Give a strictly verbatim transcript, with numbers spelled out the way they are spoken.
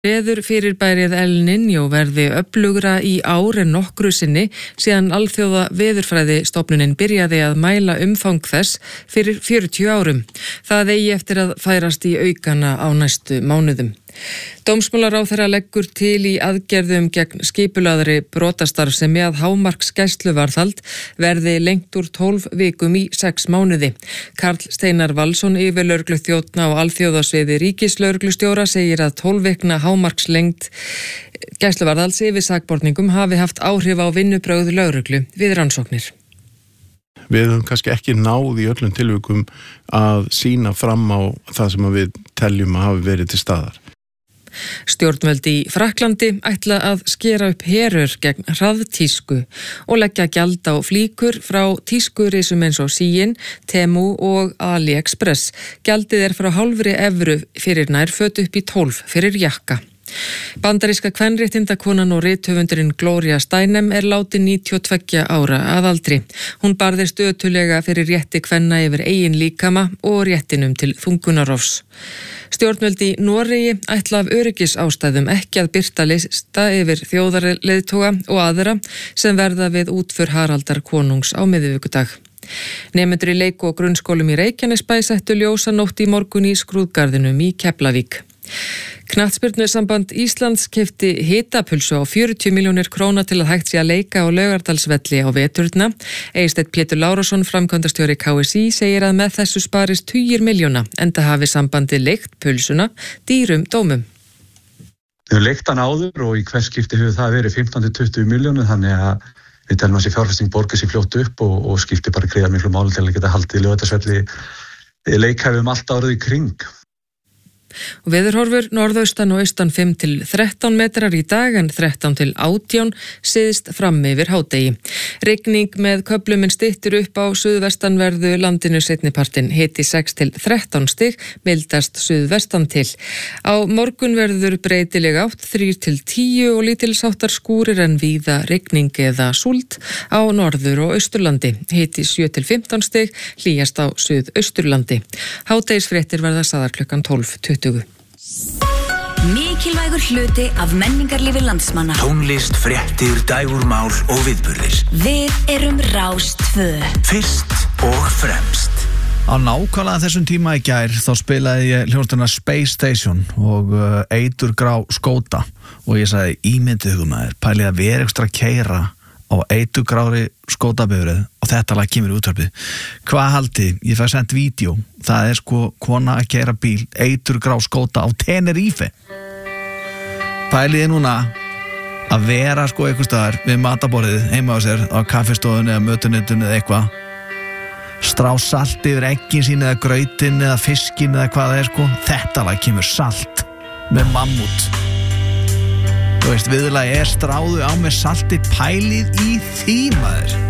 Veður fyrirbærið El Niño verði öflugra í ár en nokkru sinni síðan alþjóða veðurfræðistofnunin byrjaði að mæla umfang þess fyrir fjörutíu árum. Það eigi eftir að færast í aukana á næstu mánuðum. Dómsmálaráðherra leggur til í aðgerðum gegn skipulagðri brotastarfsemi að hámarks gæsluvarðhald verði lengt úr tólf vikum í sex mánuði. Karl Steinar Valsson, yfirlögregluþjónn á alþjóðasviði ríkislögreglustjóra, segir að tólf vikna hámarks lengt gæsluvarðhalds yfir sakborningum hafi haft áhrif á vinnubrögð lögreglu við rannsóknir. Við höfum kannski ekki náð í öllum tilvikum að sýna fram á það sem við teljum að hafi verið til staðar. Stjórnvöld í Frakklandi ætla að skera upp herör gegn hraðtísku og leggja gjald á flíkur frá tískurisum eins og Shein, Temu og AliExpress. Gjaldið er frá hálfri evru fyrir nærföt upp í tólf fyrir jakka. Bandaríska kvenréttindakonan og rithöfundurinn Gloria Steinem er látin níutíu og tveggja ára að aldri. Hún barðist ötulega fyrir rétti kvenna yfir eigin líkama og réttinum til þungunarrofs. Stjórnvöld í Noregi ætla af öryggisástæðum ekki að birta lista yfir þjóðarleiðtoga og aðra sem verða við útför Haraldar konungs á miðvikudag. Nemendur í leik- og grunnskólum í Reykjanesbæ settu ljósanótt í morgun í skrúðgarðinum í Keflavík. Knattspyrnusamband Íslands keypti hitapulsu á fjörutíu milljónir króna til að hægt sé að leika á Laugardalsvelli á veturna. Eysteinn Pétur Lárusson, framkvæmdastjóri K S í, segir að með þessu sparist tugir milljóna, enda hafi sambandið leigt pulsuna dýrum dómum. Við höfum leigt hann áður og í hvers skipti hefur það verið fimmtán til tuttugu milljónir, þannig að við telum að þessi fjárfesting borgar sig fljótt upp og, og skipti bara greiða miklu máli til að geta haldið Laugardalsvelli leikhæfum allt árið í kring. Og veðurhorfur norðaustan og austan fimm til þrettán metrar í dag en þrettán til átján syðst fram yfir hádegi. Rigning með köflum en styttir upp á suðvestanverðu landinu seinnipartinn, hiti sex til þrettán stig, mildast suðvestan til. Á morgun verður breytileg átt þrír til tíu og lítilsháttar skúrir en víða rigning eða súld á norður og austurlandi. Hiti sjö til fimmtán stig, hlýjast á suðausturlandi. Hádegisfréttir verða sagðar klukkan tólf tuttugu. Mikilvægur hluti af menningarlífi landsmanna. Tónlist, fréttir, dægurmál og viðburðir. Við erum Rás tvö. Fyrst og fremst. Á nákvæmlega þessum tíma í gær þá spilaði ég hljómsveitina Space Station og uh, eiturgrá skóta og ég sagði ímyndið hugum að þér pælið að vera ekstra keira á eiturgrári skótabifrið og þetta lag kemur í útvarpið. Hvað haldið? Ég fæ sent vídeo. Það er sko kona að keyra bíl, eiturgrá skóta á Tenerife. Pæliði núna að vera sko einhvers staðar við mataborðið heima á sér á kaffistofunni eða mötuneytunni eða eitthvað. Strá salt yfir eggin sín eða grautin eða fiskin eða hvað það er sko. Þetta lag kemur salt með mammút. Þú veist, viðlagi er stráðu á með salti, pælið í því maður.